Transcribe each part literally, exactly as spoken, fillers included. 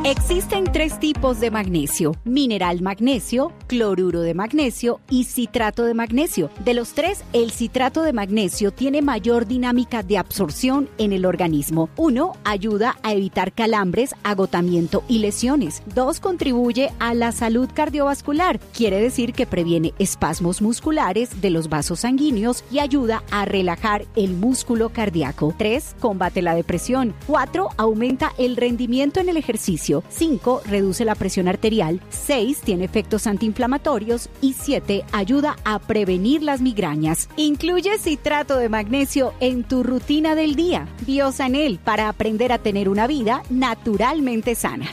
Existen tres tipos de magnesio: mineral magnesio, cloruro de magnesio y citrato de magnesio. De los tres, el citrato de magnesio tiene mayor dinámica de absorción en el organismo. Uno, ayuda a evitar calambres, agotamiento y lesiones. Dos, contribuye a la salud cardiovascular. Quiere decir que previene espasmos musculares de los vasos sanguíneos y ayuda a relajar el músculo cardíaco. Tres, combate la depresión. Cuatro, aumenta el rendimiento en el ejercicio. Cinco, reduce la presión arterial. Seis, tiene efectos antiinflamatorios. Y siete, ayuda a prevenir las migrañas. Incluye citrato de magnesio en tu rutina del día. Biosanel, para aprender a tener una vida naturalmente sana.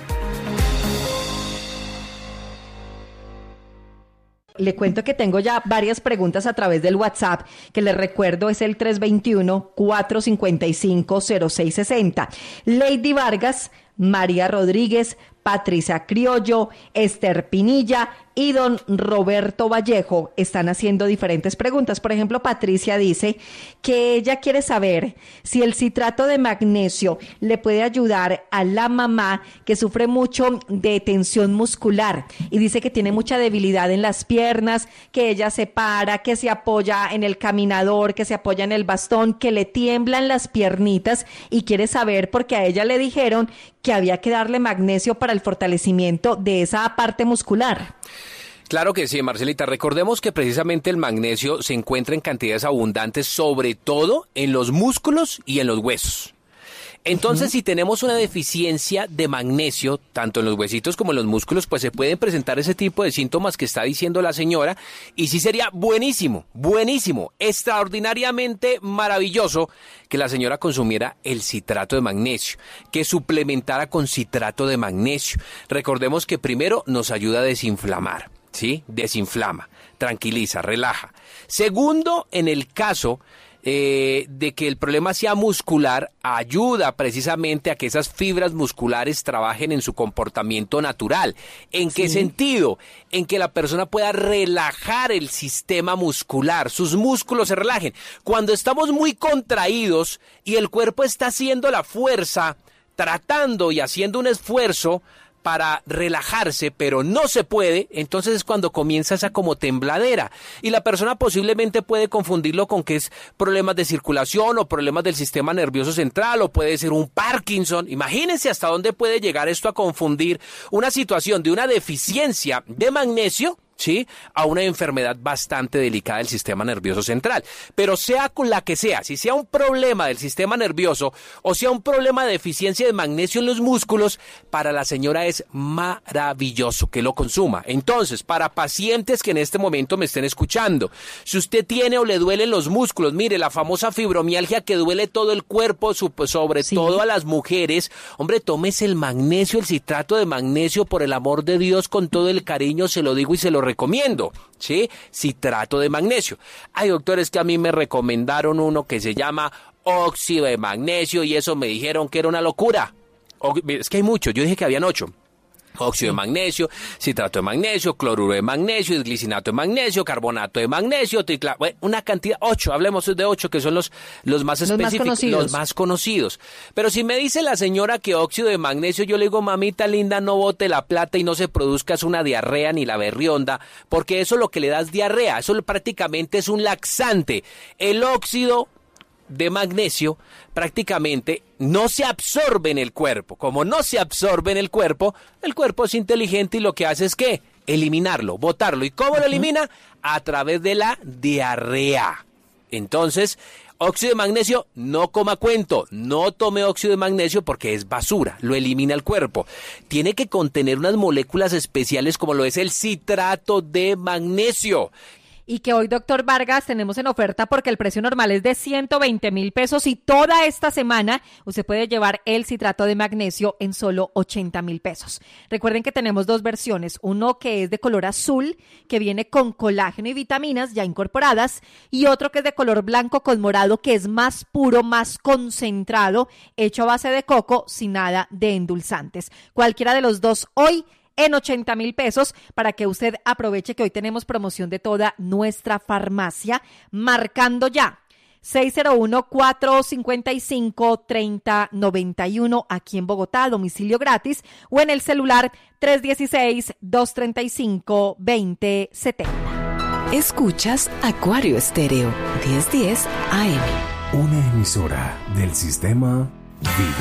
Le cuento que tengo ya varias preguntas a través del WhatsApp, que les recuerdo es el tres dos uno, cuatro cinco cinco, cero seis seis cero. Lady Vargas, María Rodríguez, Patricia Criollo, Esther Pinilla y don Roberto Vallejo están haciendo diferentes preguntas. Por ejemplo, Patricia dice que ella quiere saber si el citrato de magnesio le puede ayudar a la mamá que sufre mucho de tensión muscular y dice que tiene mucha debilidad en las piernas, que ella se para, que se apoya en el caminador, que se apoya en el bastón, que le tiemblan las piernitas y quiere saber porque a ella le dijeron que había que darle magnesio para el fortalecimiento de esa parte muscular. Claro que sí, Marcelita. Recordemos que precisamente el magnesio se encuentra en cantidades abundantes, sobre todo en los músculos y en los huesos. Entonces, uh-huh. si tenemos una deficiencia de magnesio, tanto en los huesitos como en los músculos, pues se pueden presentar ese tipo de síntomas que está diciendo la señora, y sí sería buenísimo, buenísimo, extraordinariamente maravilloso que la señora consumiera el citrato de magnesio, que suplementara con citrato de magnesio. Recordemos que primero nos ayuda a desinflamar, ¿sí? Desinflama, tranquiliza, relaja. Segundo, en el caso Eh, de que el problema sea muscular, ayuda precisamente a que esas fibras musculares trabajen en su comportamiento natural. ¿En qué sí. sentido? En que la persona pueda relajar el sistema muscular, sus músculos se relajen. Cuando estamos muy contraídos y el cuerpo está haciendo la fuerza, tratando y haciendo un esfuerzo para relajarse, pero no se puede, entonces es cuando comienza esa como tembladera y la persona posiblemente puede confundirlo con que es problemas de circulación o problemas del sistema nervioso central o puede ser un Parkinson. Imagínense hasta dónde puede llegar esto a confundir una situación de una deficiencia de magnesio, ¿sí?, a una enfermedad bastante delicada del sistema nervioso central. Pero sea con la que sea, si sea un problema del sistema nervioso o sea un problema de deficiencia de magnesio en los músculos, para la señora es maravilloso que lo consuma. Entonces, para pacientes que en este momento me estén escuchando, si usted tiene o le duelen los músculos, mire, la famosa fibromialgia que duele todo el cuerpo, sobre sí. todo a las mujeres, hombre, tómese el magnesio, el citrato de magnesio, por el amor de Dios, con todo el cariño, se lo digo y se lo recomiendo, ¿sí? Citrato de magnesio. Hay doctores que a mí me recomendaron uno que se llama óxido de magnesio y eso me dijeron que era una locura. O, es que hay muchos, yo dije que habían ocho. Óxido de magnesio, citrato de magnesio, cloruro de magnesio, glicinato de magnesio, carbonato de magnesio, tricla, bueno, una cantidad, ocho, hablemos de ocho, que son los, los más específicos, los, los más conocidos. Pero si me dice la señora que óxido de magnesio, yo le digo, mamita linda, no bote la plata y no se produzca una diarrea ni la berrionda, porque eso lo que le da es diarrea, eso prácticamente es un laxante. El óxido de magnesio prácticamente no se absorbe en el cuerpo. Como no se absorbe en el cuerpo, el cuerpo es inteligente y lo que hace es ¿qué? Eliminarlo, botarlo. ¿Y cómo lo elimina? A través de la diarrea. Entonces, óxido de magnesio, no coma cuento, no tome óxido de magnesio porque es basura, lo elimina el cuerpo. Tiene que contener unas moléculas especiales como lo es el citrato de magnesio. Y que hoy, doctor Vargas, tenemos en oferta porque el precio normal es de ciento veinte mil pesos y toda esta semana usted puede llevar el citrato de magnesio en solo ochenta mil pesos. Recuerden que tenemos dos versiones, uno que es de color azul, que viene con colágeno y vitaminas ya incorporadas, y otro que es de color blanco con morado, que es más puro, más concentrado, hecho a base de coco, sin nada de endulzantes. Cualquiera de los dos hoy en ochenta mil pesos para que usted aproveche que hoy tenemos promoción de toda nuestra farmacia, marcando ya seis cero uno, cuatro cinco cinco, tres cero nueve uno aquí en Bogotá, domicilio gratis, o en el celular tres uno seis, dos tres cinco, dos cero siete cero. Escuchas Acuario Estéreo, diez diez A M. Una emisora del sistema Vida.